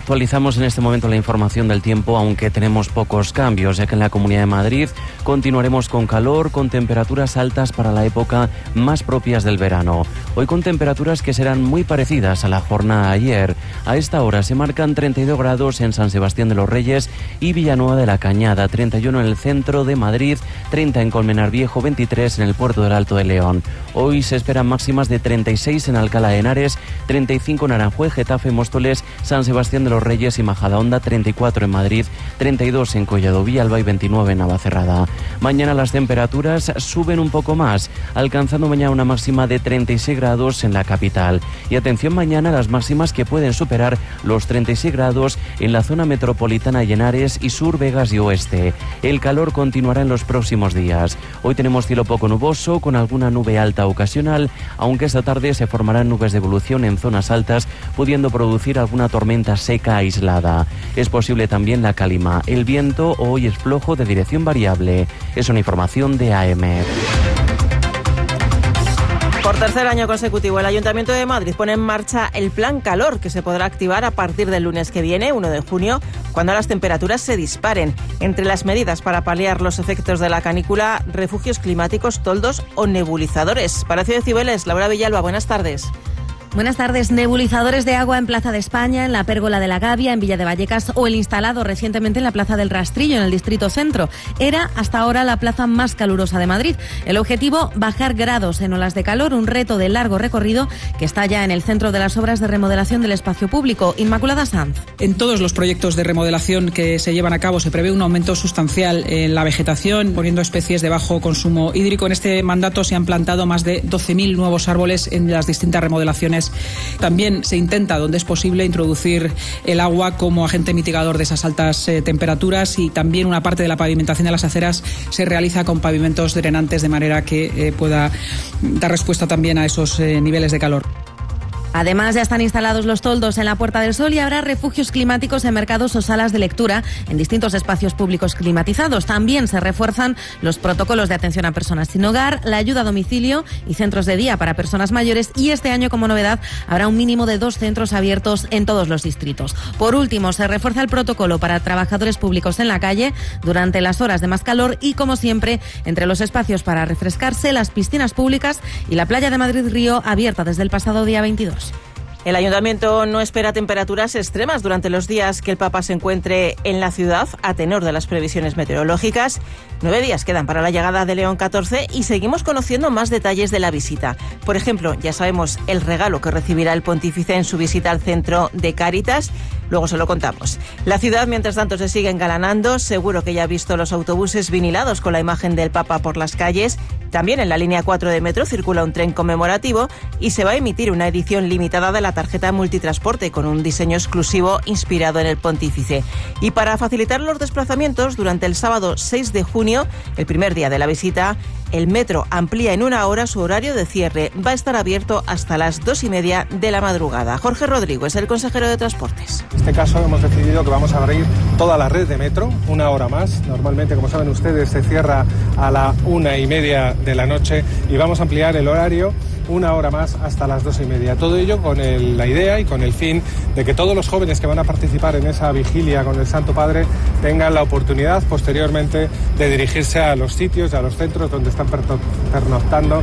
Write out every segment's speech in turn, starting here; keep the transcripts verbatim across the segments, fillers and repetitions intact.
Actualizamos en este momento la información del tiempo, aunque tenemos pocos cambios, ya que en la Comunidad de Madrid continuaremos con calor, con temperaturas altas para la época más propias del verano. Hoy con temperaturas que serán muy parecidas a la jornada de ayer. A esta hora se marcan treinta y dos grados en San Sebastián de los Reyes y Villanueva de la Cañada, treinta y uno en el centro de Madrid, treinta en Colmenar Viejo, veintitrés en el puerto del Alto de León. Hoy se esperan máximas de treinta y seis en Alcalá de Henares, treinta y cinco en Aranjuez, Getafe, Móstoles, San Sebastián de los Reyes y Majadahonda, treinta y cuatro en Madrid, treinta y dos en Collado Villalba y veintinueve en Navacerrada. Mañana las temperaturas suben un poco más, alcanzando mañana una máxima de treinta y seis grados en la capital. Y atención mañana a las máximas que pueden superar los treinta y seis grados en la zona metropolitana y Henares y sur, Vegas y oeste. El calor continuará en los próximos días. Hoy tenemos cielo poco nuboso con alguna nube alta ocasional, aunque esta tarde se formarán nubes de evolución en zonas altas, pudiendo producir alguna tormenta seca aislada. Es posible también la calima. El viento hoy es flojo de dirección variable. Es una información de A M. Por tercer año consecutivo, el Ayuntamiento de Madrid pone en marcha el Plan Calor, que se podrá activar a partir del lunes que viene, uno de junio, cuando las temperaturas se disparen. Entre las medidas para paliar los efectos de la canícula, refugios climáticos, toldos o nebulizadores. Palacio de Cibeles, Laura Villalba, buenas tardes. Buenas tardes. Nebulizadores de agua en Plaza de España, en la Pérgola de la Gavia, en Villa de Vallecas o el instalado recientemente en la Plaza del Rastrillo, en el Distrito Centro. Era hasta ahora la plaza más calurosa de Madrid. El objetivo, bajar grados en olas de calor, un reto de largo recorrido que está ya en el centro de las obras de remodelación del espacio público. Inmaculada Sanz. En todos los proyectos de remodelación que se llevan a cabo se prevé un aumento sustancial en la vegetación, poniendo especies de bajo consumo hídrico. En este mandato se han plantado más de doce mil nuevos árboles en las distintas remodelaciones. También se intenta, donde es posible, introducir el agua como agente mitigador de esas altas eh, temperaturas, y también una parte de la pavimentación de las aceras se realiza con pavimentos drenantes de manera que eh, pueda dar respuesta también a esos eh, niveles de calor. Además, ya están instalados los toldos en la Puerta del Sol y habrá refugios climáticos en mercados o salas de lectura en distintos espacios públicos climatizados. También se refuerzan los protocolos de atención a personas sin hogar, la ayuda a domicilio y centros de día para personas mayores, y este año, como novedad, habrá un mínimo de dos centros abiertos en todos los distritos. Por último, se refuerza el protocolo para trabajadores públicos en la calle durante las horas de más calor y, como siempre, entre los espacios para refrescarse, las piscinas públicas y la playa de Madrid Río, abierta desde el pasado día veintidós. El Ayuntamiento no espera temperaturas extremas durante los días que el Papa se encuentre en la ciudad, a tenor de las previsiones meteorológicas. Nueve días quedan para la llegada de León catorce y seguimos conociendo más detalles de la visita. Por ejemplo, ya sabemos el regalo que recibirá el pontífice en su visita al centro de Cáritas. Luego se lo contamos. La ciudad, mientras tanto, se sigue engalanando. Seguro que ya ha visto los autobuses vinilados con la imagen del Papa por las calles. También en la línea cuatro de metro circula un tren conmemorativo y se va a emitir una edición limitada de la tarjeta multitransporte con un diseño exclusivo inspirado en el pontífice. Y para facilitar los desplazamientos, durante el sábado seis de junio, el primer día de la visita, el metro amplía en una hora su horario de cierre. Va a estar abierto hasta las dos y media de la madrugada. Jorge Rodrigo es el consejero de Transportes. En este caso hemos decidido que vamos a abrir toda la red de metro una hora más. Normalmente, como saben ustedes, se cierra a la una y media de la noche y vamos a ampliar el horario una hora más hasta las dos y media. Todo ello con el, la idea y con el fin de que todos los jóvenes que van a participar en esa vigilia con el Santo Padre tengan la oportunidad posteriormente de dirigirse a los sitios y a los centros donde están pernoctando.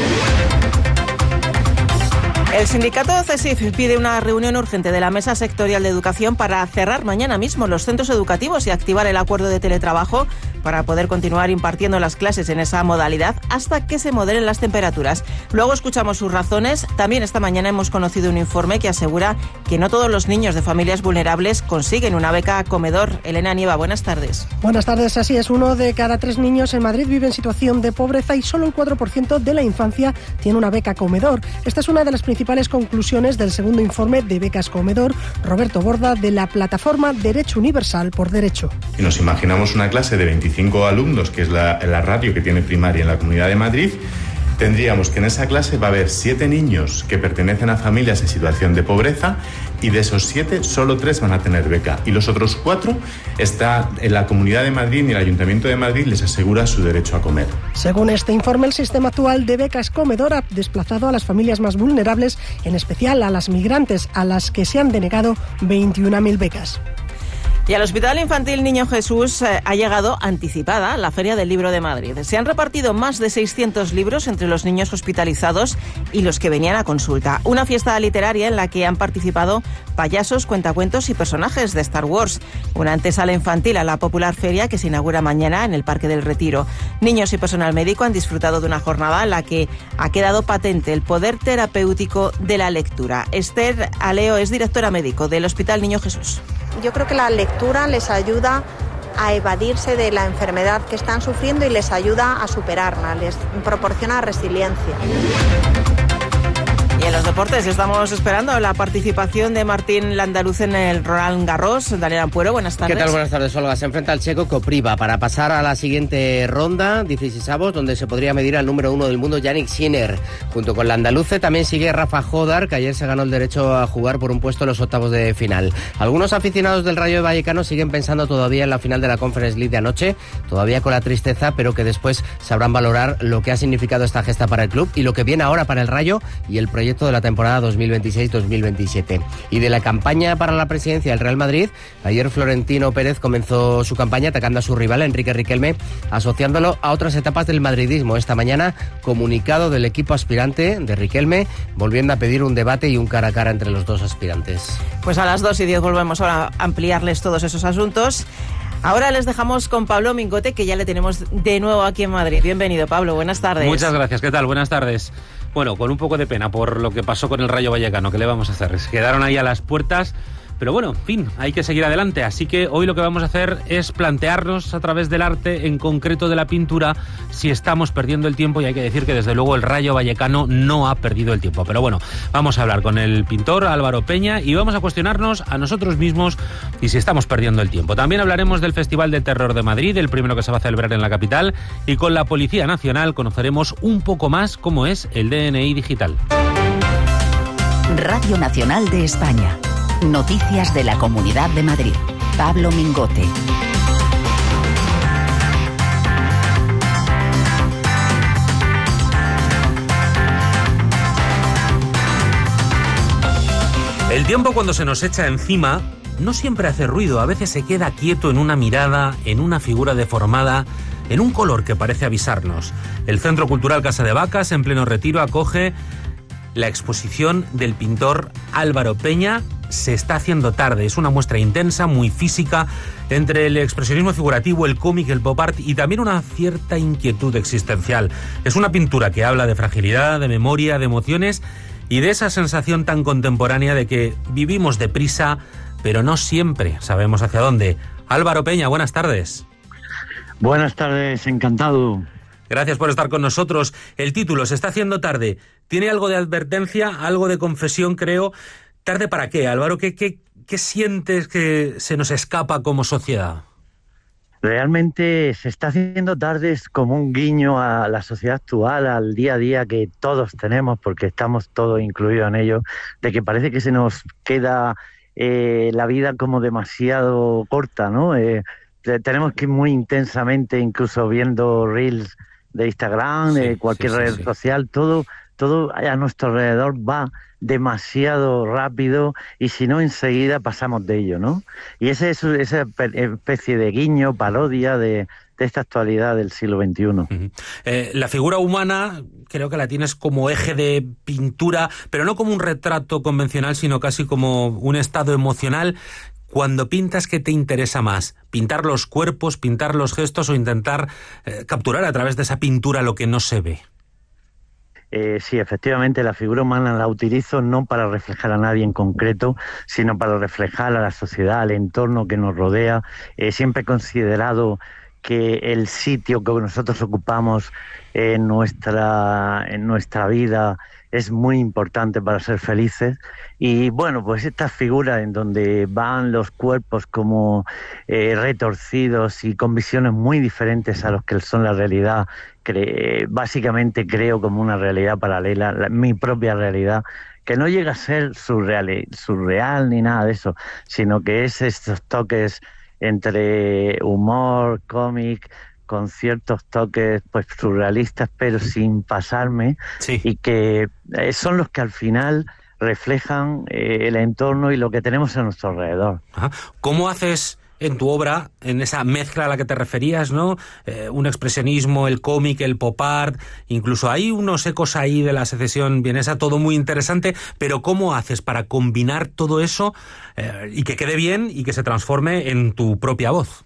El sindicato C E S I F pide una reunión urgente de la Mesa Sectorial de Educación para cerrar mañana mismo los centros educativos y activar el acuerdo de teletrabajo para poder continuar impartiendo las clases en esa modalidad hasta que se moderen las temperaturas. Luego escuchamos sus razones. También esta mañana hemos conocido un informe que asegura que no todos los niños de familias vulnerables consiguen una beca comedor. Elena Nieva, buenas tardes. Buenas tardes, así es. Uno de cada tres niños en Madrid vive en situación de pobreza y solo el cuatro por ciento de la infancia tiene una beca comedor. Esta es una de las principales conclusiones del segundo informe de becas comedor. Roberto Borda, de la plataforma Derecho Universal por Derecho. Y nos imaginamos una clase de veinticinco alumnos, que es la, la ratio que tiene primaria en la Comunidad de Madrid. Tendríamos que en esa clase va a haber siete niños que pertenecen a familias en situación de pobreza y de esos siete, solo tres van a tener beca y los otros cuatro está en la Comunidad de Madrid y el Ayuntamiento de Madrid les asegura su derecho a comer. Según este informe, el sistema actual de becas comedor ha desplazado a las familias más vulnerables, en especial a las migrantes, a las que se han denegado veintiuna mil becas. Y al Hospital Infantil Niño Jesús eh, ha llegado anticipada la Feria del Libro de Madrid. Se han repartido más de seiscientos libros entre los niños hospitalizados y los que venían a consulta. Una fiesta literaria en la que han participado payasos, cuentacuentos y personajes de Star Wars. Una antesala infantil a la popular feria que se inaugura mañana en el Parque del Retiro. Niños y personal médico han disfrutado de una jornada en la que ha quedado patente el poder terapéutico de la lectura. Esther Aleo es directora médico del Hospital Niño Jesús. Yo creo que la lectura les ayuda a evadirse de la enfermedad que están sufriendo y les ayuda a superarla, les proporciona resiliencia. Y en los deportes estamos esperando la participación de Martín Landaluz en el Roland Garros. Daniel Ampuero, buenas tardes. ¿Qué tal? Buenas tardes, Olga. Se enfrenta al checo Kopriva para pasar a la siguiente ronda, dieciseisavos, donde se podría medir al número uno del mundo, Yannick Sinner. Junto con Landaluce también sigue Rafa Jodar, que ayer se ganó el derecho a jugar por un puesto en los octavos de final. Algunos aficionados del Rayo Vallecano siguen pensando todavía en la final de la Conference League de anoche, todavía con la tristeza, pero que después sabrán valorar lo que ha significado esta gesta para el club y lo que viene ahora para el Rayo y el proyecto de la temporada dos mil veintiséis dos mil veintisiete. Y de la campaña para la presidencia del Real Madrid, ayer Florentino Pérez comenzó su campaña atacando a su rival Enrique Riquelme, asociándolo a otras etapas del madridismo. Esta mañana, comunicado del equipo aspirante de Riquelme, volviendo a pedir un debate y un cara a cara entre los dos aspirantes. Pues a las dos y diez volvemos ahora a ampliarles todos esos asuntos. Ahora les dejamos con Pablo Mingote, que ya le tenemos de nuevo aquí en Madrid. Bienvenido, Pablo, buenas tardes. Muchas gracias, ¿qué tal? Buenas tardes. Bueno, con un poco de pena por lo que pasó con el Rayo Vallecano, ¿qué le vamos a hacer? Se quedaron ahí a las puertas, pero bueno, en fin, hay que seguir adelante. Así que hoy lo que vamos a hacer es plantearnos a través del arte, en concreto de la pintura, si estamos perdiendo el tiempo, y hay que decir que desde luego el Rayo Vallecano no ha perdido el tiempo. Pero bueno, vamos a hablar con el pintor Álvaro Peña y vamos a cuestionarnos a nosotros mismos y si estamos perdiendo el tiempo. También hablaremos del Festival del Terror de Madrid, el primero que se va a celebrar en la capital, y con la Policía Nacional conoceremos un poco más cómo es el D N I digital. Radio Nacional de España. Noticias de la Comunidad de Madrid. Pablo Mingote. El tiempo, cuando se nos echa encima, no siempre hace ruido. A veces se queda quieto en una mirada, en una figura deformada, en un color que parece avisarnos. El Centro Cultural Casa de Vacas, en pleno Retiro, acoge la exposición del pintor Álvaro Peña, Se está haciendo tarde. Es una muestra intensa, muy física, entre el expresionismo figurativo, el cómic, el pop art y también una cierta inquietud existencial. Es una pintura que habla de fragilidad, de memoria, de emociones y de esa sensación tan contemporánea de que vivimos deprisa, pero no siempre sabemos hacia dónde. Álvaro Peña, buenas tardes. Buenas tardes, encantado. Gracias por estar con nosotros. El título, Se está haciendo tarde, tiene algo de advertencia, algo de confesión, creo. ¿Tarde para qué, Álvaro? ¿Qué, qué, qué sientes que se nos escapa como sociedad? Realmente se está haciendo tarde, es como un guiño a la sociedad actual, al día a día que todos tenemos, porque estamos todos incluidos en ello, de que parece que se nos queda eh, la vida como demasiado corta, ¿no? Eh, tenemos que ir muy intensamente, incluso viendo reels de Instagram, de sí, cualquier sí, sí, red sí. social, todo, todo a nuestro alrededor va demasiado rápido y si no enseguida pasamos de ello, ¿no? Y ese es esa especie de guiño, parodia de, de esta actualidad del siglo veintiuno. Uh-huh. Eh, la figura humana creo que la tienes como eje de pintura, pero no como un retrato convencional, sino casi como un estado emocional. Cuando pintas, ¿qué te interesa más? ¿Pintar los cuerpos, pintar los gestos o intentar eh, capturar a través de esa pintura lo que no se ve? Eh, sí, efectivamente, la figura humana la utilizo no para reflejar a nadie en concreto, sino para reflejar a la sociedad, al entorno que nos rodea. Eh, siempre he considerado que el sitio que nosotros ocupamos en nuestra, en nuestra vida es muy importante para ser felices. Y bueno, pues estas figuras en donde van los cuerpos como eh, retorcidos y con visiones muy diferentes a los que son la realidad, cre- básicamente creo como una realidad paralela, la, mi propia realidad, que no llega a ser surreal, surreal ni nada de eso, sino que es estos toques entre humor, cómic, con ciertos toques pues surrealistas, pero sin pasarme, sí. Y que eh, son los que al final reflejan eh, el entorno y lo que tenemos a nuestro alrededor. Ajá. ¿Cómo haces en tu obra, en esa mezcla a la que te referías, ¿no? Eh, un expresionismo, el cómic, el pop art, incluso hay unos ecos ahí de la secesión vienesa, todo muy interesante, pero ¿cómo haces para combinar todo eso eh, y que quede bien y que se transforme en tu propia voz?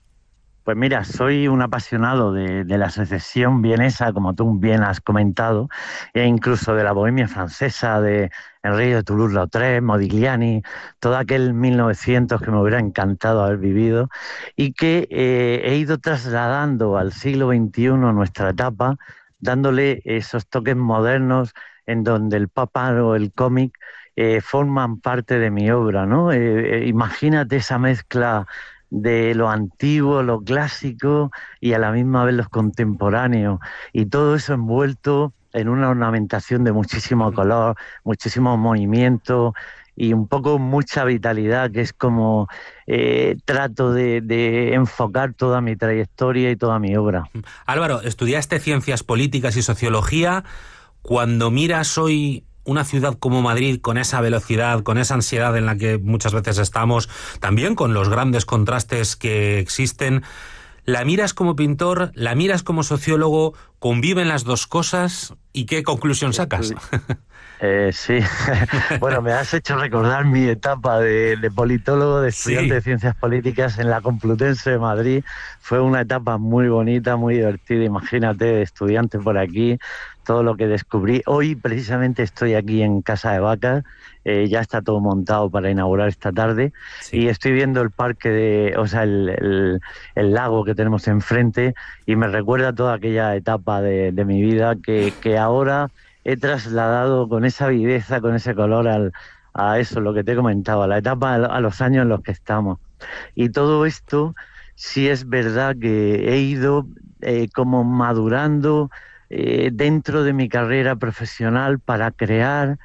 Pues mira, soy un apasionado de, de la secesión vienesa, como tú bien has comentado, e incluso de la bohemia francesa, de Enrique de Toulouse-Lautrec, Modigliani, todo aquel mil novecientos que me hubiera encantado haber vivido, y que eh, he ido trasladando al siglo veintiuno nuestra etapa, dándole esos toques modernos en donde el pop art o el cómic eh, forman parte de mi obra, ¿no? Eh, eh, imagínate esa mezcla de lo antiguo, lo clásico y a la misma vez los contemporáneos, y todo eso envuelto en una ornamentación de muchísimo color, muchísimo movimiento y un poco mucha vitalidad, que es como eh, trato de, de enfocar toda mi trayectoria y toda mi obra. Álvaro, estudiaste ciencias políticas y sociología. Cuando miras hoy una ciudad como Madrid, con esa velocidad, con esa ansiedad en la que muchas veces estamos, también con los grandes contrastes que existen, ¿la miras como pintor, la miras como sociólogo, conviven las dos cosas y qué conclusión sacas? Eh, sí, bueno, me has hecho recordar mi etapa de, de politólogo, de estudiante sí. de Ciencias Políticas en la Complutense de Madrid. Fue una etapa muy bonita, muy divertida, imagínate, de estudiante por aquí, todo lo que descubrí. Hoy precisamente estoy aquí en Casa de Vacas, eh, ya está todo montado para inaugurar esta tarde, sí. y estoy viendo el parque, de, o sea, el, el, el lago que tenemos enfrente, y me recuerda toda aquella etapa de, de mi vida que, que ahora he trasladado con esa viveza, con ese color al, a eso, lo que te he comentado, a la etapa, a los años en los que estamos. Y todo esto, sí es verdad que he ido eh, como madurando eh, dentro de mi carrera profesional para crear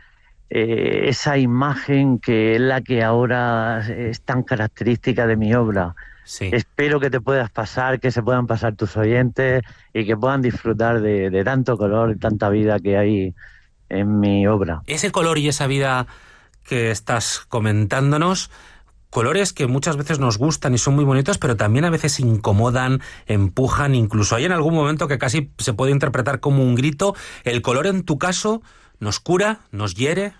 eh, esa imagen que es la que ahora es tan característica de mi obra. Sí. Espero que te puedas pasar, que se puedan pasar tus oyentes y que puedan disfrutar de, de tanto color y tanta vida que hay en mi obra. Ese color y esa vida que estás comentándonos, colores que muchas veces nos gustan y son muy bonitos, pero también a veces incomodan, empujan, incluso hay en algún momento que casi se puede interpretar como un grito. ¿El color en tu caso nos cura, nos hiere?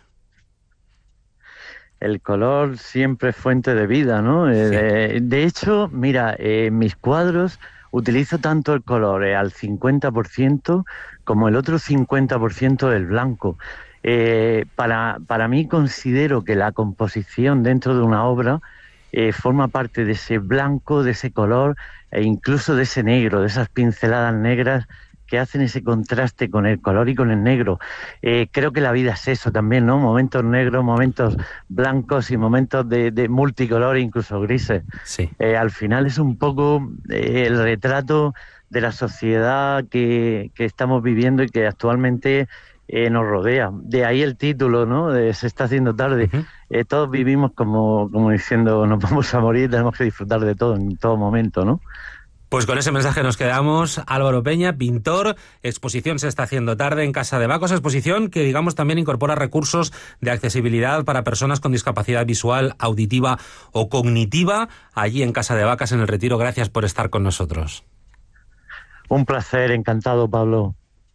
El color siempre es fuente de vida, ¿no? Sí. Eh, de hecho, mira, eh, en mis cuadros utilizo tanto el color eh, al cincuenta por ciento como el otro cincuenta por ciento del blanco. Eh, para, para mí considero que la composición dentro de una obra eh, forma parte de ese blanco, de ese color e incluso de ese negro, de esas pinceladas negras que hacen ese contraste con el color y con el negro. Eh, creo que la vida es eso también, ¿no? Momentos negros, momentos blancos y momentos de, de multicolor, incluso grises. Sí. Eh, al final es un poco eh, el retrato de la sociedad que, que estamos viviendo y que actualmente eh, nos rodea. De ahí el título, ¿no? De Se está haciendo tarde. Uh-huh. Eh, todos vivimos como, como diciendo, nos vamos a morir, tenemos que disfrutar de todo en todo momento, ¿no? Pues con ese mensaje nos quedamos. Álvaro Peña, pintor, exposición Se está haciendo tarde en Casa de Vacas, exposición que digamos también incorpora recursos de accesibilidad para personas con discapacidad visual, auditiva o cognitiva, allí en Casa de Vacas, en El Retiro. Gracias por estar con nosotros. Un placer, encantado, Pablo.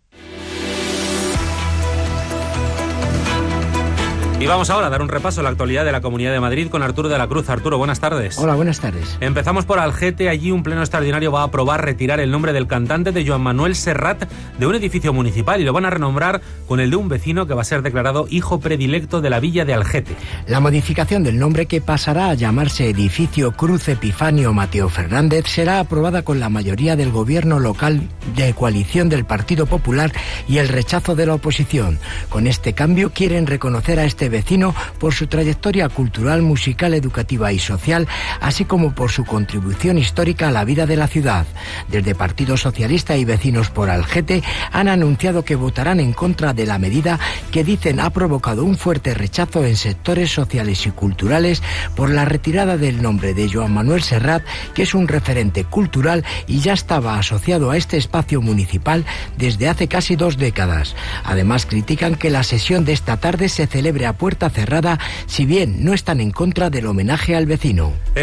Y vamos ahora a dar un repaso a la actualidad de la Comunidad de Madrid con Arturo de la Cruz. Arturo, buenas tardes. Hola, buenas tardes. Empezamos por Algete. Allí un pleno extraordinario va a aprobar retirar el nombre del cantante de Joan Manuel Serrat de un edificio municipal y lo van a renombrar con el de un vecino que va a ser declarado hijo predilecto de la villa de Algete. La modificación del nombre, que pasará a llamarse Edificio Cruz Epifanio Mateo Fernández, será aprobada con la mayoría del gobierno local de coalición del Partido Popular y el rechazo de la oposición. Con este cambio quieren reconocer a este vecino por su trayectoria cultural, musical, educativa y social, así como por su contribución histórica a la vida de la ciudad. Desde Partido Socialista y Vecinos por Algete han anunciado que votarán en contra de la medida que dicen ha provocado un fuerte rechazo en sectores sociales y culturales por la retirada del nombre de Joan Manuel Serrat, que es un referente cultural y ya estaba asociado a este espacio municipal desde hace casi dos décadas. Además, critican que la sesión de esta tarde se celebre a puerta cerrada, si bien no están en contra del homenaje al vecino.